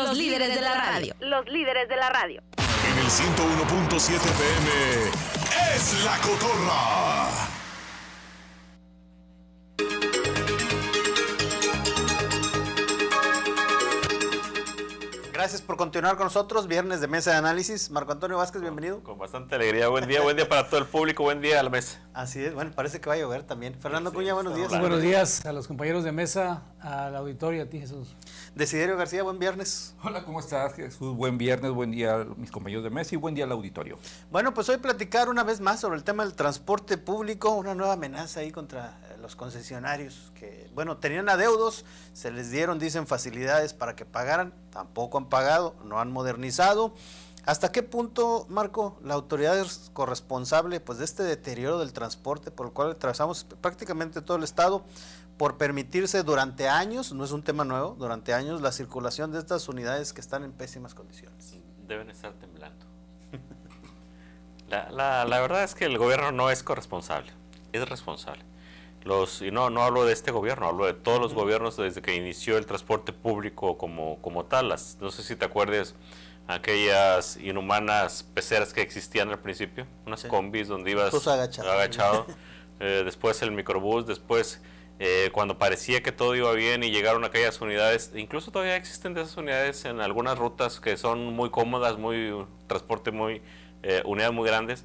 Los líderes de la radio. Los líderes de la radio. En el 101.7 FM es La Cotorra. Gracias por continuar con nosotros, viernes de mesa de análisis. Marco Antonio Vázquez, bienvenido. Con bastante alegría, buen día para todo el público, buen día a la mesa. Así es, bueno, parece que va a llover también. Fernando Cuña, buenos días. Buenos días a los compañeros de mesa, al auditorio, a ti, Jesús. Desiderio García, buen viernes. Hola, ¿cómo estás, Jesús? Buen viernes, buen día a mis compañeros de mesa y buen día al auditorio. Bueno, pues hoy platicar una vez más sobre el tema del transporte público, una nueva amenaza ahí contra los concesionarios que, bueno, tenían adeudos, se les dieron, dicen, facilidades para que pagaran, tampoco han pagado, no han modernizado. ¿Hasta qué punto, Marco, la autoridad es corresponsable pues de este deterioro del transporte por el cual atravesamos prácticamente todo el estado por permitirse durante años, no es un tema nuevo, durante años la circulación de estas unidades que están en pésimas condiciones? Deben estar temblando. La verdad es que el gobierno no es corresponsable, es responsable. Y no hablo de este gobierno, hablo de todos los gobiernos desde que inició el transporte público como tal. No sé si te acuerdas aquellas inhumanas peceras que existían al principio, unas combis donde ibas agachado. Después el microbús, después cuando parecía que todo iba bien y llegaron aquellas unidades, incluso todavía existen de esas unidades en algunas rutas que son muy cómodas, transporte unidades muy grandes.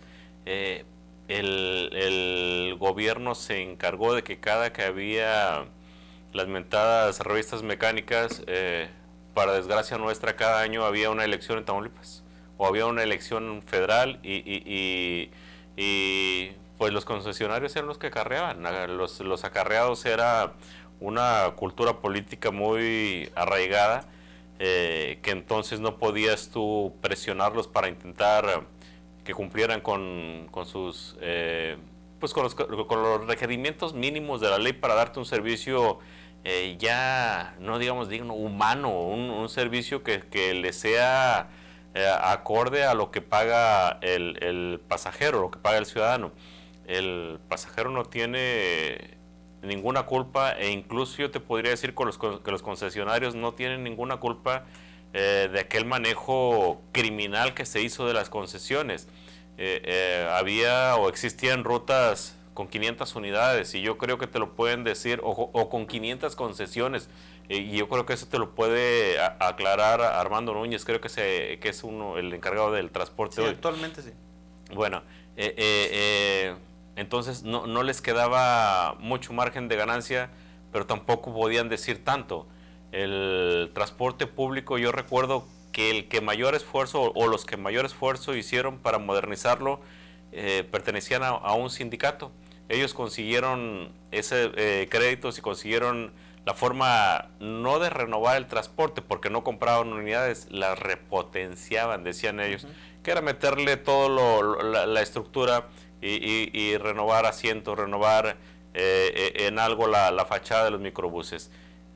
El gobierno se encargó de que cada que había las mentadas revistas mecánicas, para desgracia nuestra, cada año había una elección en Tamaulipas o había una elección federal y pues los concesionarios eran los que acarreaban. Los acarreados era una cultura política muy arraigada, que entonces no podías tú presionarlos para intentar que cumplieran con sus pues con los requerimientos mínimos de la ley para darte un servicio ya no digamos digno, humano, un servicio que le sea acorde a lo que paga el pasajero, lo que paga el ciudadano. El pasajero no tiene ninguna culpa, e incluso yo te podría decir que los concesionarios no tienen ninguna culpa de aquel manejo criminal que se hizo de las concesiones. Había o existían rutas con 500 unidades y yo creo que te lo pueden decir, o con 500 concesiones, y yo creo que eso te lo puede aclarar Armando Núñez, creo que es el encargado del transporte hoy. Actualmente sí. Bueno, entonces no les quedaba mucho margen de ganancia, pero tampoco podían decir tanto. El transporte público, yo recuerdo que el que mayor esfuerzo o los que mayor esfuerzo hicieron para modernizarlo pertenecían a un sindicato. Ellos consiguieron ese créditos y consiguieron la forma no de renovar el transporte, porque no compraban unidades, las repotenciaban, decían ellos, que era meterle todo la estructura y renovar asientos, renovar en algo la fachada de los microbuses.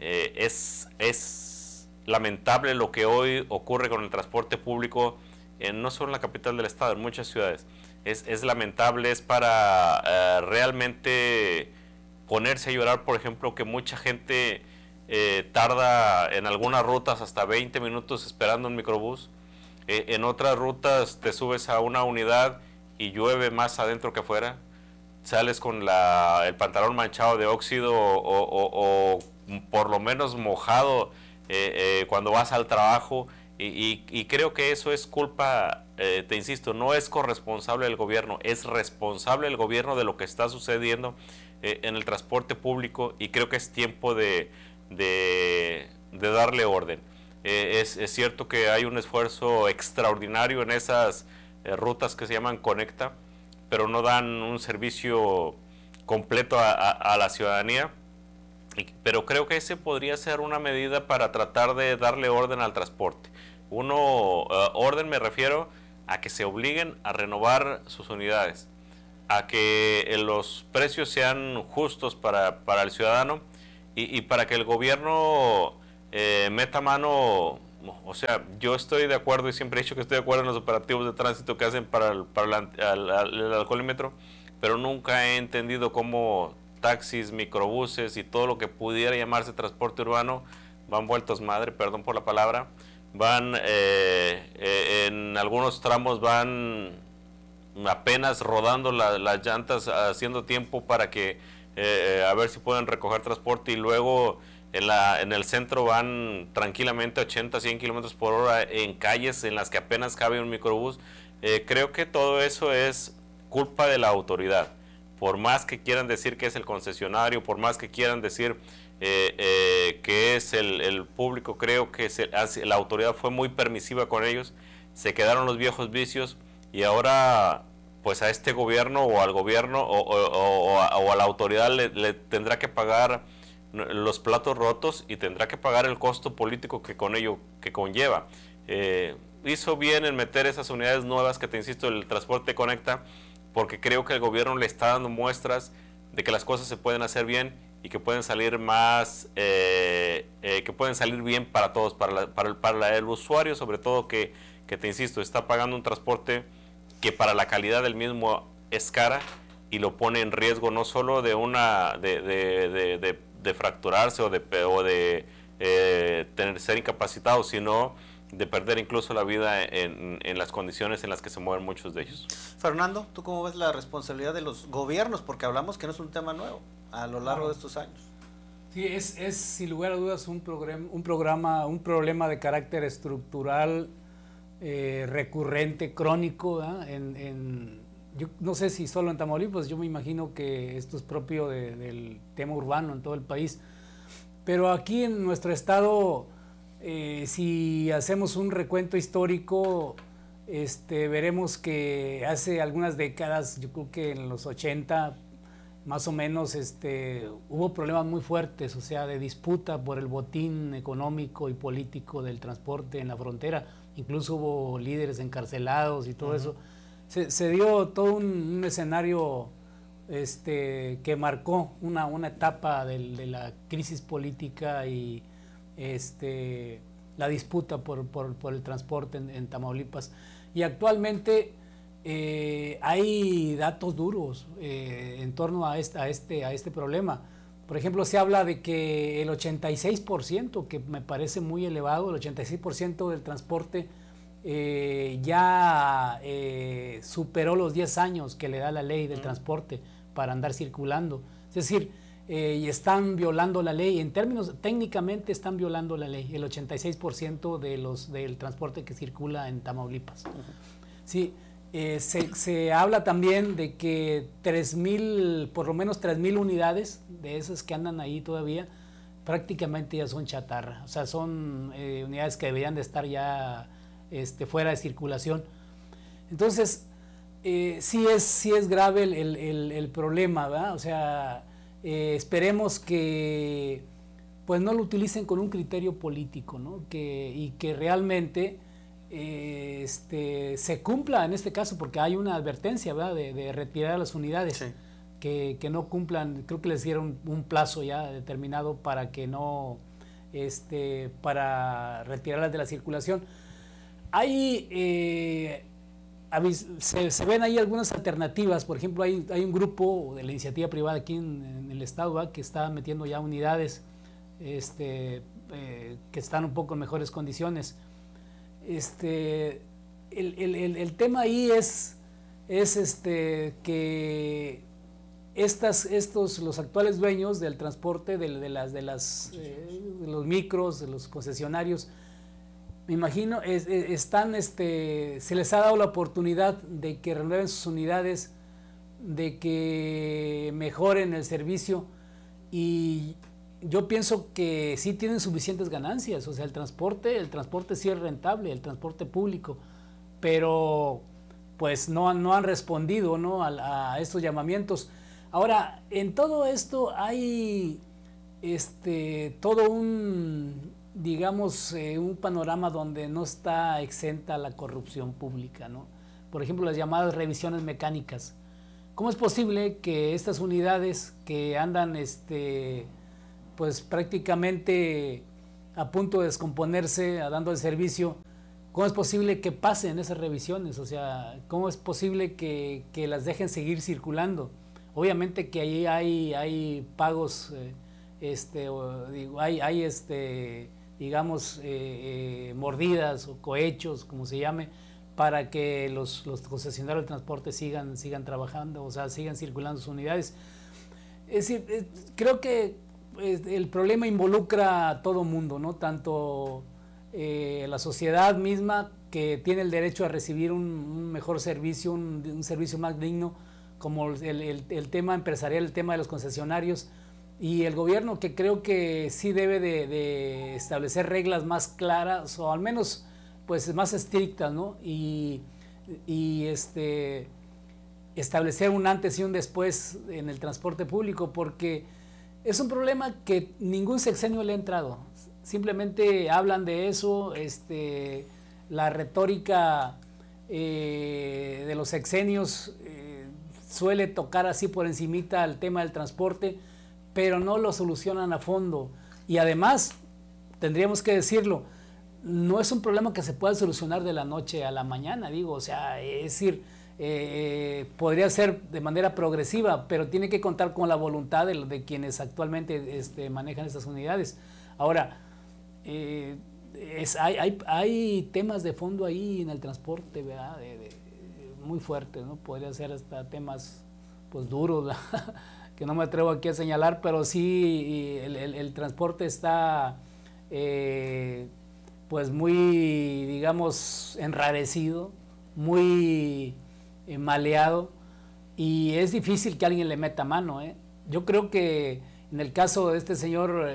Es lamentable lo que hoy ocurre con el transporte público, no solo en la capital del estado, en muchas ciudades. Es lamentable, es para realmente ponerse a llorar, por ejemplo, que mucha gente tarda en algunas rutas hasta 20 minutos esperando un microbús. En otras rutas te subes a una unidad y llueve más adentro que afuera. Sales con el pantalón manchado de óxido o por lo menos mojado cuando vas al trabajo, y creo que eso es culpa, te insisto, no es corresponsable del gobierno, es responsable el gobierno de lo que está sucediendo en el transporte público, y creo que es tiempo de darle orden. Es cierto que hay un esfuerzo extraordinario en esas rutas que se llaman Conecta, pero no dan un servicio completo a la ciudadanía. Pero creo que ese podría ser una medida para tratar de darle orden al transporte. Orden me refiero a que se obliguen a renovar sus unidades, a que los precios sean justos para el ciudadano, y para que el gobierno meta mano. O sea, yo estoy de acuerdo y siempre he dicho que estoy de acuerdo en los operativos de tránsito que hacen para el alcoholímetro, pero nunca he entendido cómo taxis, microbuses y todo lo que pudiera llamarse transporte urbano van vueltos madre, perdón por la palabra, van en algunos tramos van apenas rodando las llantas, haciendo tiempo para que a ver si pueden recoger transporte, y luego en el centro van tranquilamente 80, 100 kilómetros por hora en calles en las que apenas cabe un microbús. Creo que todo eso es culpa de la autoridad. Por más que quieran decir que es el concesionario, por más que quieran decir que es el público, creo que la autoridad fue muy permisiva con ellos, se quedaron los viejos vicios, y ahora pues a este gobierno o al gobierno o a la autoridad le tendrá que pagar los platos rotos y tendrá que pagar el costo político que con ello que conlleva. Hizo bien en meter esas unidades nuevas que, te insisto, el transporte conecta, porque creo que el gobierno le está dando muestras de que las cosas se pueden hacer bien y que pueden salir más, que pueden salir bien para todos, para el usuario, sobre todo, que te insisto, está pagando un transporte que para la calidad del mismo es cara, y lo pone en riesgo no solo de fracturarse o de ser incapacitado, sino de perder incluso la vida en las condiciones en las que se mueven muchos de ellos. Fernando, ¿tú cómo ves la responsabilidad de los gobiernos? Porque hablamos que no es un tema nuevo a lo largo de estos años. Sí, es sin lugar a dudas un problema de carácter estructural, recurrente, crónico, yo no sé si solo en Tamaulipas, yo me imagino que esto es propio del tema urbano en todo el país, pero aquí en nuestro estado, si hacemos un recuento histórico, veremos que hace algunas décadas, yo creo que en los 80 más o menos, hubo problemas muy fuertes, o sea, de disputa por el botín económico y político del transporte en la frontera. Incluso hubo líderes encarcelados y todo eso. Se dio todo un escenario que marcó una etapa de la crisis política y la disputa por el transporte en Tamaulipas. Y actualmente hay datos duros en torno a este problema. Por ejemplo, se habla de que el 86%, que me parece muy elevado, el 86% del transporte ya superó los 10 años que le da la ley del transporte para andar circulando. Es decir, y están violando la ley, en términos técnicamente están violando la ley, el 86% del transporte que circula en Tamaulipas. Sí, se habla también de que por lo menos 3,000 unidades de esas que andan ahí todavía, prácticamente ya son chatarra, o sea, son unidades que deberían de estar ya fuera de circulación. Entonces, sí es grave el problema, ¿verdad? O sea, esperemos que pues no lo utilicen con un criterio político, ¿no? Y que realmente se cumpla en este caso, porque hay una advertencia, ¿verdad? de retirar las unidades. Sí. Que no cumplan. Creo que les dieron un plazo ya determinado para que no, para retirarlas de la circulación. Hay se ven ahí algunas alternativas. Por ejemplo, hay un grupo de la iniciativa privada aquí en el estado, ¿verdad? Que está metiendo ya unidades que están un poco en mejores condiciones. El tema ahí es que los actuales dueños del transporte de los micros, de los concesionarios, me imagino, se les ha dado la oportunidad de que renueven sus unidades, de que mejoren el servicio, y yo pienso que sí tienen suficientes ganancias. O sea, el transporte sí es rentable, el transporte público, pero pues no han respondido, ¿no? a estos llamamientos. Ahora, en todo esto hay todo digamos, un panorama donde no está exenta la corrupción pública, ¿no? Por ejemplo, las llamadas revisiones mecánicas. ¿Cómo es posible que estas unidades que andan pues prácticamente a punto de descomponerse, dando el servicio, cómo es posible que pasen esas revisiones? O sea, ¿cómo es posible que las dejen seguir circulando? Obviamente que ahí hay pagos, hay digamos, mordidas o cohechos, como se llame, para que los concesionarios de transporte sigan trabajando, o sea, sigan circulando sus unidades. Es decir, creo que el problema involucra a todo mundo, ¿no? Tanto la sociedad misma, que tiene el derecho a recibir un mejor servicio, un servicio más digno, como el tema empresarial, el tema de los concesionarios, y el gobierno, que creo que sí debe de establecer reglas más claras, o al menos pues más estrictas, ¿no? Y establecer un antes y un después en el transporte público, porque es un problema que ningún sexenio le ha entrado. Simplemente hablan de eso, la retórica de los sexenios suele tocar así por encimita el tema del transporte, pero no lo solucionan a fondo. Y además, tendríamos que decirlo, no es un problema que se pueda solucionar de la noche a la mañana, digo, o sea, es decir, podría ser de manera progresiva, pero tiene que contar con la voluntad de quienes actualmente manejan estas unidades. Ahora, hay temas de fondo ahí en el transporte, ¿verdad? Muy fuertes, ¿no? Podría ser hasta temas pues duros, ¿verdad? Que no me atrevo aquí a señalar, pero sí el transporte está pues muy, digamos, enrarecido, muy maleado, y es difícil que alguien le meta mano, ¿eh? Yo creo que en el caso de este señor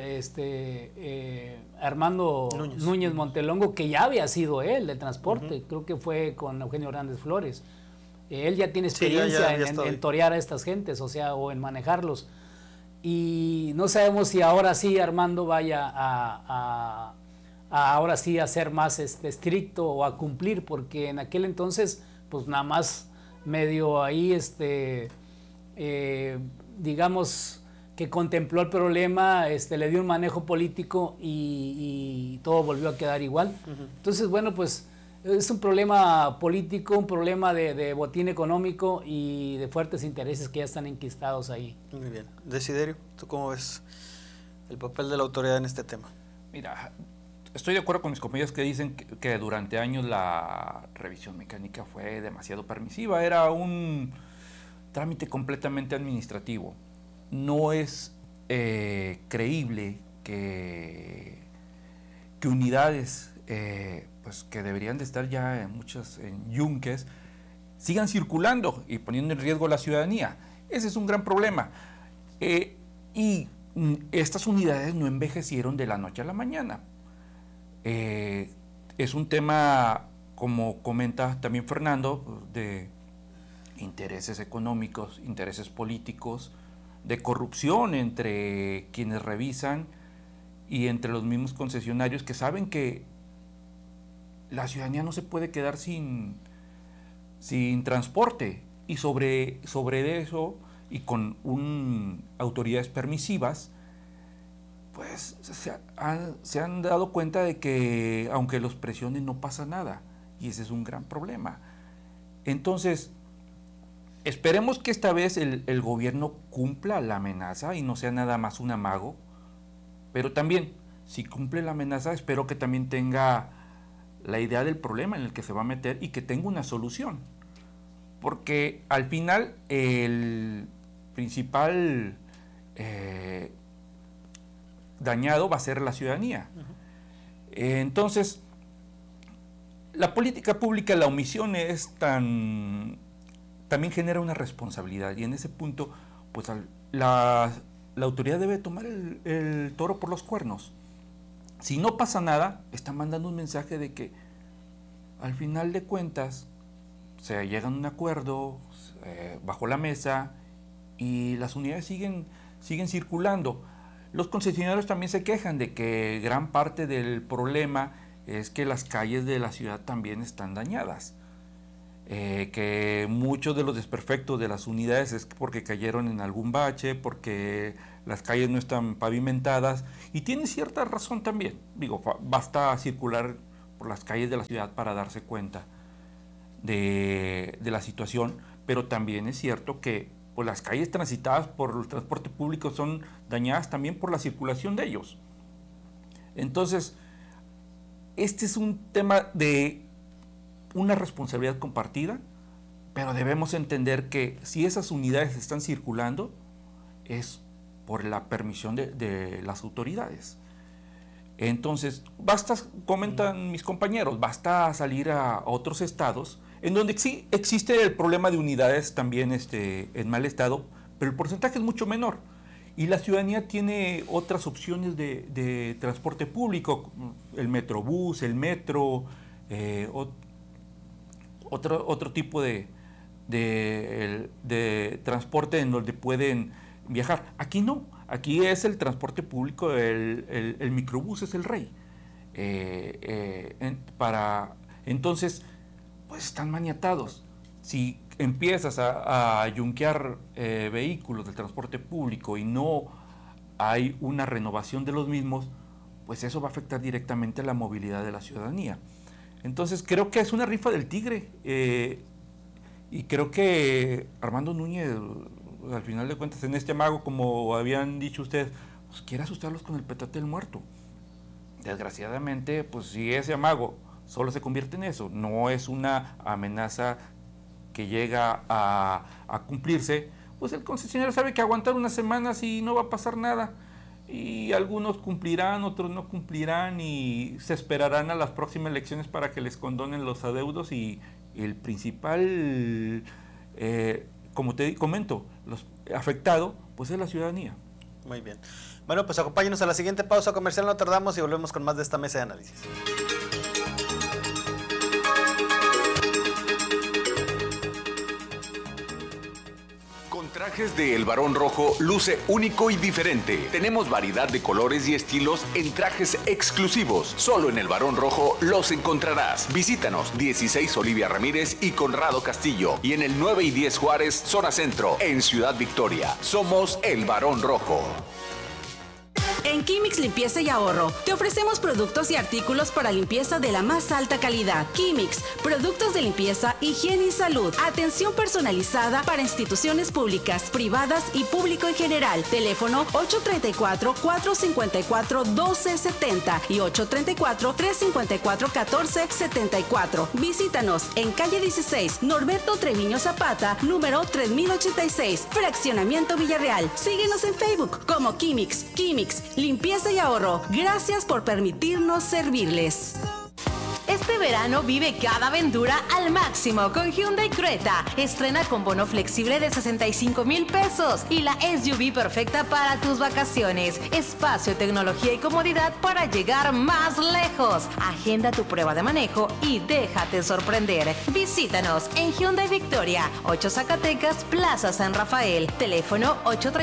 Armando Núñez Montelongo, que ya había sido él de transporte, creo que fue con Eugenio Hernández Flores, él ya tiene experiencia en torear a estas gentes, o sea, o en manejarlos, y no sabemos si ahora sí Armando vaya a ahora sí a ser más estricto o a cumplir, porque en aquel entonces pues nada más medio ahí digamos que contempló el problema, le dio un manejo político y todo volvió a quedar igual. Entonces, bueno, pues es un problema político, un problema de botín económico y de fuertes intereses que ya están enquistados ahí. Muy bien. Desiderio, ¿tú cómo ves el papel de la autoridad en este tema? Mira, estoy de acuerdo con mis compañeros que dicen que durante años la revisión mecánica fue demasiado permisiva, era un trámite completamente administrativo. No es creíble que unidades pues que deberían de estar ya en yunques sigan circulando y poniendo en riesgo a la ciudadanía. Ese es un gran problema. Y estas unidades no envejecieron de la noche a la mañana. Es un tema, como comenta también Fernando, de intereses económicos, intereses políticos, de corrupción entre quienes revisan y entre los mismos concesionarios que saben que la ciudadanía no se puede quedar sin transporte, y sobre eso y con autoridades permisivas pues se han dado cuenta de que aunque los presionen no pasa nada, y ese es un gran problema. Entonces esperemos que esta vez el gobierno cumpla la amenaza y no sea nada más un amago, pero también si cumple la amenaza espero que también tenga la idea del problema en el que se va a meter y que tenga una solución, porque al final el principal dañado va a ser la ciudadanía. Entonces, la política pública, la omisión es también genera una responsabilidad, y en ese punto pues la autoridad debe tomar el toro por los cuernos. Si no pasa nada, está mandando un mensaje de que al final de cuentas se llega a un acuerdo bajo la mesa y las unidades siguen circulando. Los concesionarios también se quejan de que gran parte del problema es que las calles de la ciudad también están dañadas, que muchos de los desperfectos de las unidades es porque cayeron en algún bache, porque las calles no están pavimentadas, y tiene cierta razón también. Digo, basta circular por las calles de la ciudad para darse cuenta de la situación, pero también es cierto que pues, las calles transitadas por el transporte público son dañadas también por la circulación de ellos. Entonces, este es un tema de una responsabilidad compartida, pero debemos entender que si esas unidades están circulando es por la permisión de las autoridades. Entonces, comentan mis compañeros, basta salir a otros estados en donde sí existe el problema de unidades también en mal estado, pero el porcentaje es mucho menor. Y la ciudadanía tiene otras opciones de transporte público, el metrobús, el metro, otro tipo de transporte en donde pueden viajar. Aquí no, aquí es el transporte público, el microbús es el rey. Entonces, pues están maniatados. Si empiezas a yunquear vehículos del transporte público y no hay una renovación de los mismos, pues eso va a afectar directamente a la movilidad de la ciudadanía. Entonces creo que es una rifa del tigre, y creo que Armando Núñez, al final de cuentas, en este amago, como habían dicho ustedes, pues quiere asustarlos con el petate del muerto. Desgraciadamente, pues si ese amago solo se convierte en eso, no es una amenaza que llega a cumplirse, pues el concesionario sabe que aguantar unas semanas y no va a pasar nada. Y algunos cumplirán, otros no cumplirán y se esperarán a las próximas elecciones para que les condonen los adeudos, y el principal, como te comento, afectado, pues es la ciudadanía. Muy bien. Bueno, pues acompáñenos a la siguiente pausa comercial, no tardamos y volvemos con más de esta mesa de análisis. Trajes de El Barón Rojo luce único y diferente. Tenemos variedad de colores y estilos en trajes exclusivos. Solo en El Barón Rojo los encontrarás. Visítanos 16 Olivia Ramírez y Conrado Castillo, y en el 9 y 10 Juárez, zona centro, en Ciudad Victoria. Somos El Barón Rojo. En Quimix Limpieza y Ahorro te ofrecemos productos y artículos para limpieza de la más alta calidad. Quimix, productos de limpieza, higiene y salud. Atención personalizada para instituciones públicas, privadas y público en general. Teléfono 834-454-1270 y 834-354-1474. Visítanos en calle 16, Norberto Treviño Zapata, número 3086, Fraccionamiento Villarreal. Síguenos en Facebook como Quimix. Quimix, limpieza y ahorro. Gracias por permitirnos servirles. Este verano vive cada aventura al máximo con Hyundai Creta. Estrena con bono flexible de 65,000 pesos y la SUV perfecta para tus vacaciones. Espacio, tecnología y comodidad para llegar más lejos. Agenda tu prueba de manejo y déjate sorprender. Visítanos en Hyundai Victoria, 8 Zacatecas, Plaza San Rafael. Teléfono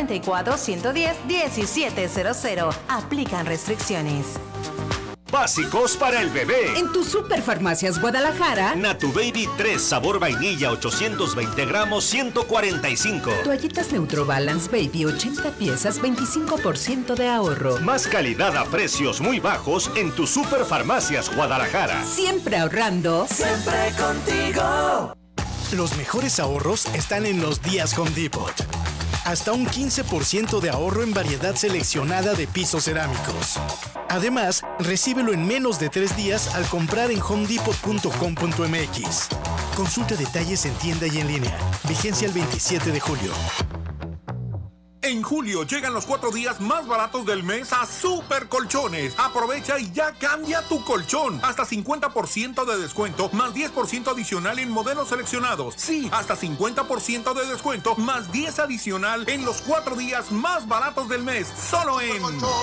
834-110-1700. Aplican restricciones. Básicos para el bebé. En tu Superfarmacias Guadalajara, Natu Baby 3, sabor vainilla, 820 gramos, 145. Toallitas Neutrobalance Baby, 80 piezas, 25% de ahorro. Más calidad a precios muy bajos en tu Superfarmacias Guadalajara. Siempre ahorrando. Siempre contigo. Los mejores ahorros están en los días Home Depot. Hasta un 15% de ahorro en variedad seleccionada de pisos cerámicos. Además, recíbelo en menos de 3 días al comprar en homedepot.com.mx. Consulta detalles en tienda y en línea. Vigencia el 27 de julio. En julio llegan los 4 días más baratos del mes a Super Colchones. Aprovecha y ya cambia tu colchón. Hasta 50% de descuento, más 10% adicional en modelos seleccionados. Sí, hasta 50% de descuento, más 10 adicional en los 4 días más baratos del mes. Solo en...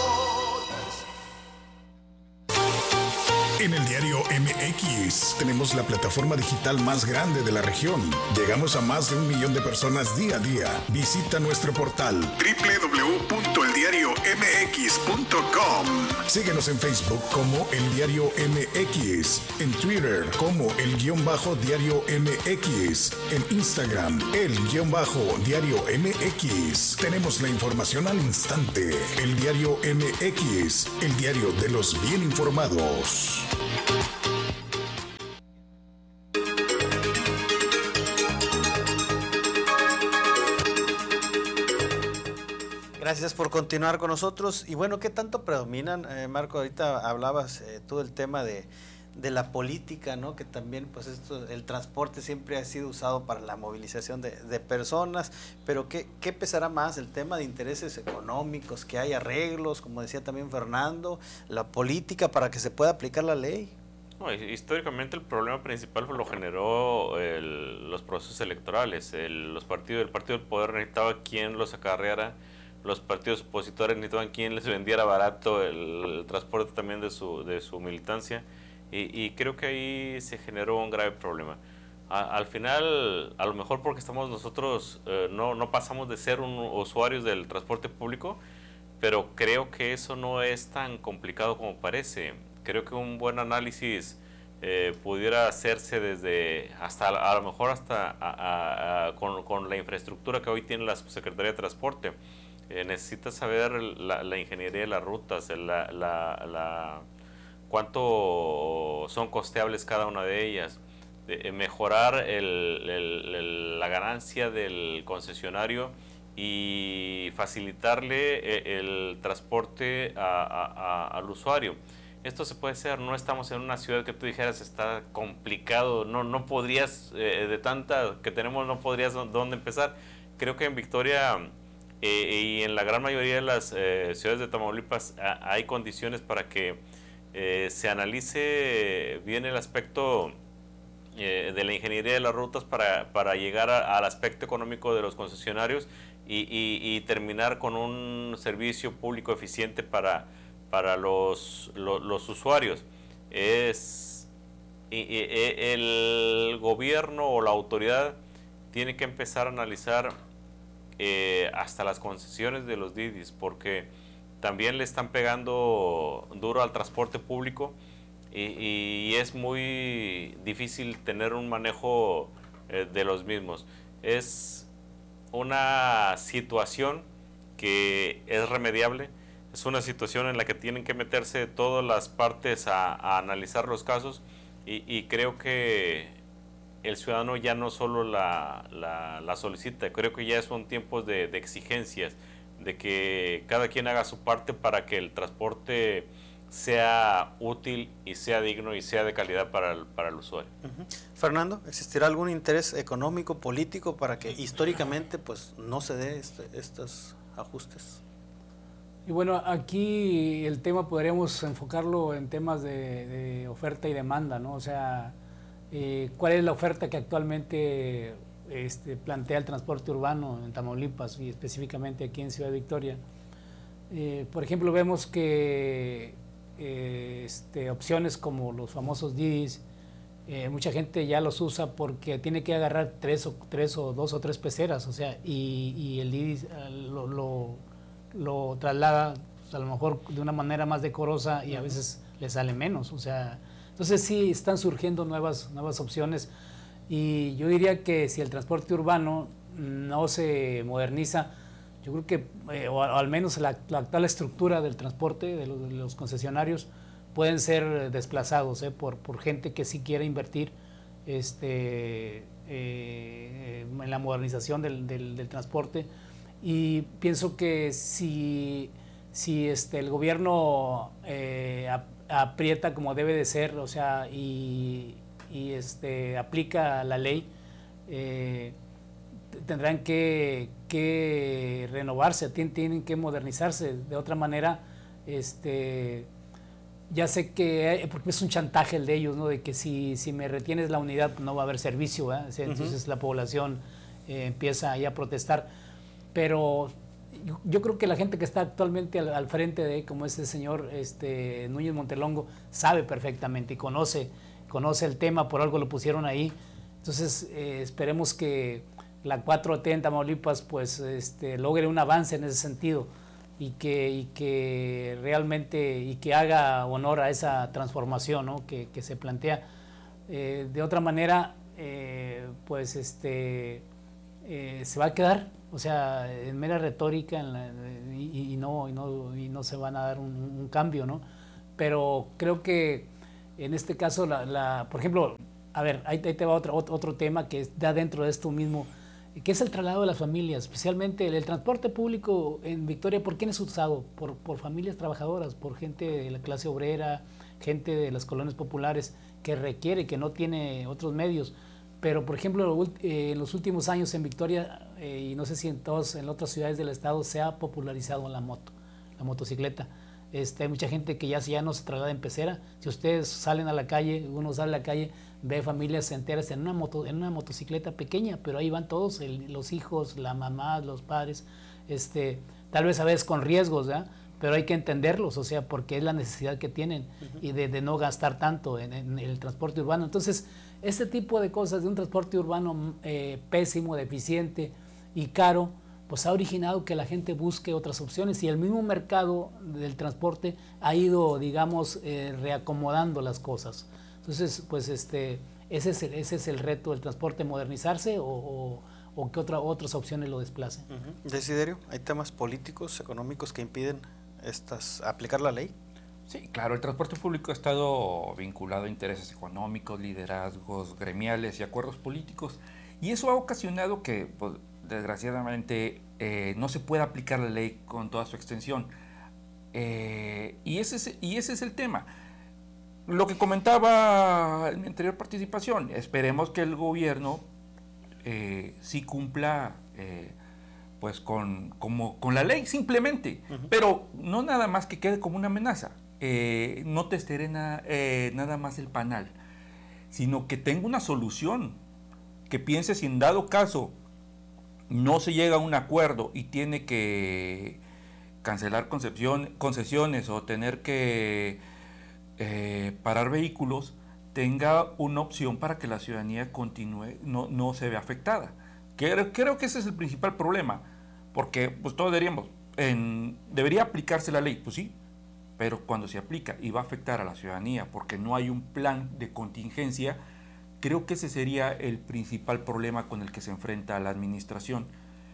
En el diario MX tenemos la plataforma digital más grande de la región. Llegamos a más de 1 millón de personas día a día. Visita nuestro portal www.eldiariomx.com. Síguenos en Facebook como El Diario MX, en Twitter como El_Diario MX, en Instagram El_Diario MX. Tenemos la información al instante. El Diario MX, el diario de los bien informados. Gracias por continuar con nosotros. Y bueno, ¿qué tanto predominan, Marco? Ahorita hablabas tú del tema de la política, ¿no? Que también, pues el transporte siempre ha sido usado para la movilización de personas, pero ¿qué pesará más? ¿El tema de intereses económicos, que hay arreglos, como decía también Fernando, la política para que se pueda aplicar la ley? No, históricamente el problema principal lo generó los procesos electorales. El partido del poder necesitaba quien los acarreara, los partidos opositores necesitaban quien les vendiera barato el transporte también de su militancia, y creo que ahí se generó un grave problema. Al final, a lo mejor porque estamos nosotros, no pasamos de ser usuarios del transporte público, pero creo que eso no es tan complicado como parece. Creo que un buen análisis pudiera hacerse desde a lo mejor hasta con la infraestructura que hoy tiene la Subsecretaría de Transporte. Necesitas saber la ingeniería de las rutas, cuánto son costeables cada una de ellas, mejorar la ganancia del concesionario y facilitarle el transporte al usuario. Esto se puede hacer, no estamos en una ciudad que tú dijeras está complicado, no podrías, de tanta que tenemos, no podrías dónde empezar. Creo que en Victoria y en la gran mayoría de las ciudades de Tamaulipas hay condiciones para que se analice bien el aspecto de la ingeniería de las rutas para llegar al aspecto económico de los concesionarios y terminar con un servicio público eficiente para los usuarios. El gobierno o la autoridad tiene que empezar a analizar hasta las concesiones de los Didis, porque también le están pegando duro al transporte público y es muy difícil tener un manejo de los mismos. Es una situación que es remediable, es una situación en la que tienen que meterse todas las partes a analizar los casos, y creo que el ciudadano ya no solo la solicita, creo que ya son tiempos de exigencias, de que cada quien haga su parte para que el transporte sea útil y sea digno y sea de calidad para el usuario. Fernando, ¿existirá algún interés económico, político para que históricamente pues no se dé estos ajustes? Y bueno, aquí el tema podríamos enfocarlo en temas de oferta y demanda, ¿no? O sea, ¿cuál es la oferta que actualmente plantea el transporte urbano en Tamaulipas y específicamente aquí en Ciudad Victoria? Por ejemplo, vemos que opciones como los famosos Didis, mucha gente ya los usa porque tiene que agarrar dos o tres peceras, o sea, y el Didis lo traslada pues, a lo mejor de una manera más decorosa y a veces le sale menos, o sea, entonces sí están surgiendo nuevas opciones, y yo diría que si el transporte urbano no se moderniza, yo creo que, o al menos la actual estructura del transporte de los concesionarios pueden ser desplazados por gente que sí quiere invertir en la modernización del transporte. Y pienso que si el gobierno aprieta como debe de ser, o sea, y aplica la ley, tendrán que renovarse, tienen que modernizarse. De otra manera, ya sé que, porque es un chantaje el de ellos, ¿no? De que si me retienes la unidad no va a haber servicio, ¿eh? Entonces la población empieza ahí a protestar. Pero yo creo que la gente que está actualmente al frente de, como ese señor Núñez Montelongo, sabe perfectamente y conoce el tema, por algo lo pusieron ahí. Entonces esperemos que la 4T en Tamaulipas pues logre un avance en ese sentido y que realmente y que haga honor a esa transformación, ¿no? que se plantea. De otra manera pues se va a quedar, o sea, en mera retórica y no se van a dar un cambio, ¿no? Pero creo que en este caso por ejemplo, a ver, ahí te va otro tema que está dentro de esto mismo. que es el traslado de las familias, especialmente el transporte público en Victoria. ¿Por quién es usado? Por familias trabajadoras, por gente de la clase obrera, gente de las colonias populares que requiere, que no tiene otros medios. Pero, por ejemplo, en los últimos años en Victoria, y no sé si en otras ciudades del estado, se ha popularizado la motocicleta. Hay mucha gente que ya no se traslada en pecera. Si ustedes salen a la calle, uno sale a la calle, ve familias enteras en una motocicleta pequeña, pero ahí van todos, los hijos, la mamá, los padres, tal vez a veces con riesgos, ¿verdad? Pero hay que entenderlos, o sea, porque es la necesidad que tienen y de no gastar tanto en el transporte urbano. Entonces, este tipo de cosas de un transporte urbano pésimo, deficiente y caro, pues ha originado que la gente busque otras opciones, y el mismo mercado del transporte ha ido, digamos, reacomodando las cosas. Entonces, pues ese es el reto del transporte, modernizarse o que otras opciones lo desplacen. Desiderio, ¿hay temas políticos, económicos que impiden aplicar la ley? Sí, claro, el transporte público ha estado vinculado a intereses económicos, liderazgos gremiales y acuerdos políticos, y eso ha ocasionado que, pues, desgraciadamente, no se pueda aplicar la ley con toda su extensión. Y ese es el tema. Lo que comentaba en mi anterior participación, esperemos que el gobierno sí cumpla pues con la ley simplemente, pero no nada más que quede como una amenaza, no testere nada más el panal, sino que tenga una solución, que piense si en dado caso no se llega a un acuerdo y tiene que cancelar concesiones o tener que parar vehículos, tenga una opción para que la ciudadanía continúe, no se vea afectada. Creo que ese es el principal problema, porque pues todos debería aplicarse la ley, pues sí, pero cuando se aplica y va a afectar a la ciudadanía porque no hay un plan de contingencia, creo que ese sería el principal problema con el que se enfrenta la administración.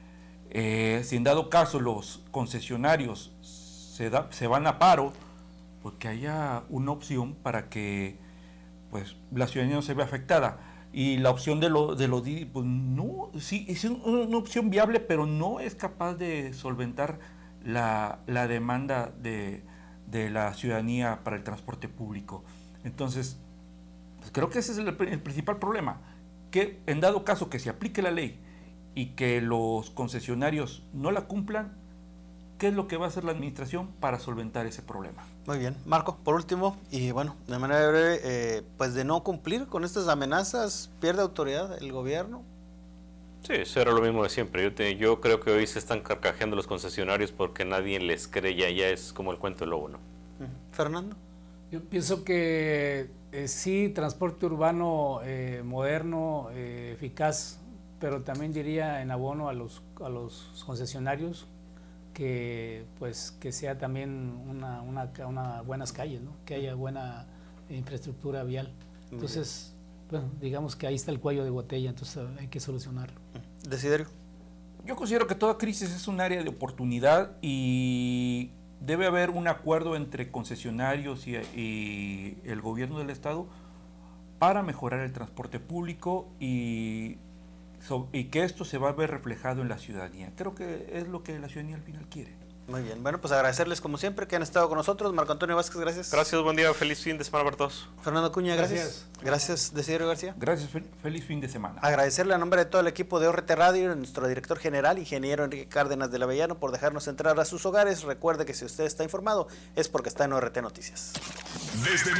Si en dado caso los concesionarios se van a paro, pues que haya una opción para que pues la ciudadanía no se vea afectada. Y la opción de los Didi, pues no, sí, es una opción viable, pero no es capaz de solventar la demanda de la ciudadanía para el transporte público. Entonces, pues creo que ese es el principal problema, que en dado caso que se aplique la ley y que los concesionarios no la cumplan, ¿qué es lo que va a hacer la administración para solventar ese problema? Muy bien. Marco, por último, y bueno, de manera breve, pues de no cumplir con estas amenazas, ¿pierde autoridad el gobierno? Sí, eso era lo mismo de siempre. Yo creo que hoy se están carcajeando los concesionarios porque nadie les cree, ya es como el cuento del lobo, ¿no? Fernando. Yo pienso que sí, transporte urbano moderno, eficaz, pero también diría en abono a los concesionarios, que sea también unas buenas calles, ¿no? Que haya buena infraestructura vial. Entonces, bueno, digamos que ahí está el cuello de botella, entonces hay que solucionarlo. Desiderio. Yo considero que toda crisis es un área de oportunidad y debe haber un acuerdo entre concesionarios y el gobierno del estado para mejorar el transporte público y que esto se va a ver reflejado en la ciudadanía. Creo que es lo que la ciudadanía al final quiere. Muy bien, bueno, pues agradecerles como siempre que han estado con nosotros. Marco Antonio Vázquez, gracias. Gracias, buen día, feliz fin de semana para todos. Fernando Acuña, gracias. Gracias, Desiderio García. Gracias, feliz fin de semana. Agradecerle a nombre de todo el equipo de ORT Radio, a nuestro director general, ingeniero Enrique Cárdenas del Avellano, por dejarnos entrar a sus hogares. Recuerde que si usted está informado es porque está en ORT Noticias. Desde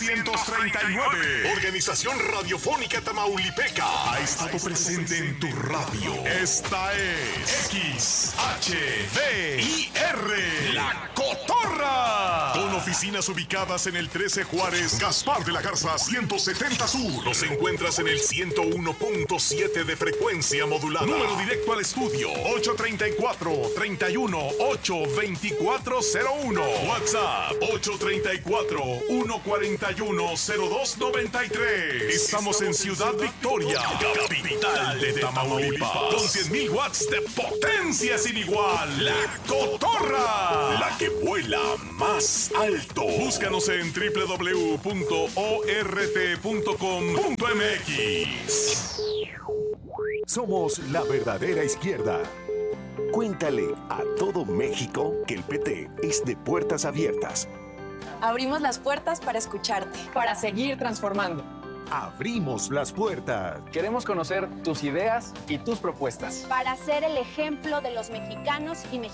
1939, Organización Radiofónica Tamaulipeca ha estado presente en tu radio. Esta es XHVIR, La Cotorra. Con oficinas ubicadas en el 13 Juárez, Gaspar de la Garza 170 Sur. Nos encuentras en el 101.7 de frecuencia modulada. Número directo al estudio 834-318-2401. WhatsApp 834-141-0293. Estamos en Ciudad Victoria, capital de Tamaulipas, con 100,000 watts de potencia sin igual. La Cotorra, la que vuela más alto. Búscanos en www.ort.com.mx. Somos la verdadera izquierda. Cuéntale a todo México que el PT es de puertas abiertas. Abrimos las puertas para escucharte. Para seguir transformando. Abrimos las puertas. Queremos conocer tus ideas y tus propuestas. Para ser el ejemplo de los mexicanos y mexicanas.